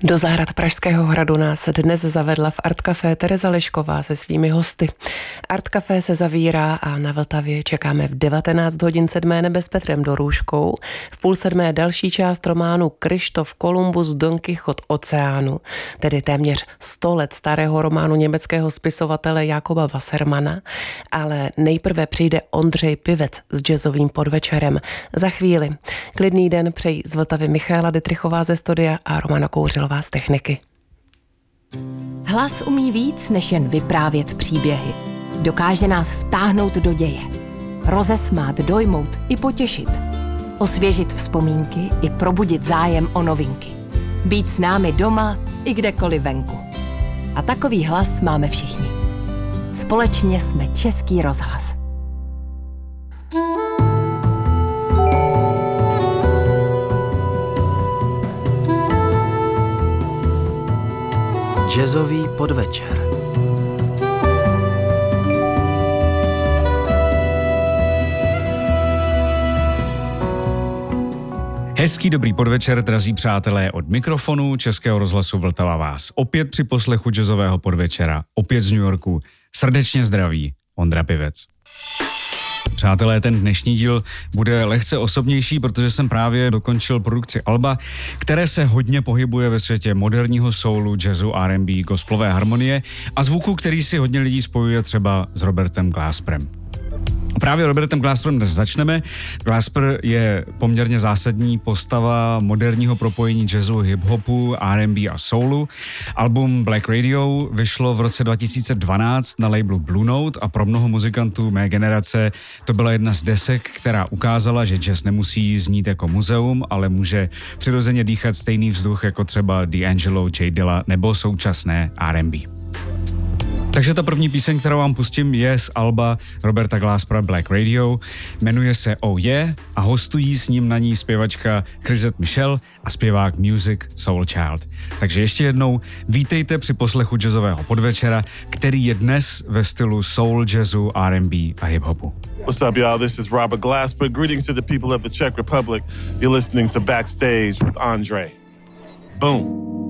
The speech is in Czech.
Do zahrad Pražského hradu nás dnes zavedla v Art Café Tereza Lešková se svými hosty. Art Café se zavírá a na Vltavě čekáme v 19 hodin 7. nebe s Petrem Dorůškou. V 6:30 další část románu Kryštof Kolumbus Don Kichot oceánu, tedy téměř 100 let starého románu německého spisovatele Jakoba Wassermana. Ale nejprve přijde Ondřej Pivec s jazzovým podvečerem. Za chvíli. Klidný den přejí z Vltavy Michaela Dytrichová ze studia a Romana Kouřilová z techniky. Hlas umí víc, než jen vyprávět příběhy. Dokáže nás vtáhnout do děje. Rozesmát, dojmout i potěšit. Osvěžit vzpomínky i probudit zájem o novinky. Být s námi doma i kdekoliv venku. A takový hlas máme všichni. Společně jsme Český rozhlas. Jazzový podvečer. Hezký dobrý podvečer, drazí přátelé, od mikrofonu Českého rozhlasu Vltava vás opět při poslechu jazzového podvečera, opět z New Yorku. Srdečně zdraví Ondra Pivec. Přátelé, ten dnešní díl bude lehce osobnější, protože jsem právě dokončil produkci alba, které se hodně pohybuje ve světě moderního soulu, jazzu, R&B, gospelové harmonie a zvuku, který si hodně lidí spojuje třeba s Robertem Glasperem. Právě Robertem Glasperem dnes začneme. Glasper je poměrně zásadní postava moderního propojení jazzu, hip-hopu, R&B a soulu. Album Black Radio vyšlo v roce 2012 na labelu Blue Note a pro mnoho muzikantů mé generace to byla jedna z desek, která ukázala, že jazz nemusí znít jako muzeum, ale může přirozeně dýchat stejný vzduch jako třeba D'Angelo, J Dilla nebo současné R&B. Takže ta první píseň, kterou vám pustím, je z alba Roberta Glaspera Black Radio. Jmenuje se Oh Yeah a hostují s ním na ní zpěvačka Chrisette Michele a zpěvák Music Soul Child. Takže ještě jednou vítejte při poslechu jazzového podvečera, který je dnes ve stylu soul, jazzu, R&B a hip-hopu. What's up, y'all? This is Robert Glasper. Greetings to the people of the Czech Republic. You're listening to Backstage with Andre. Boom.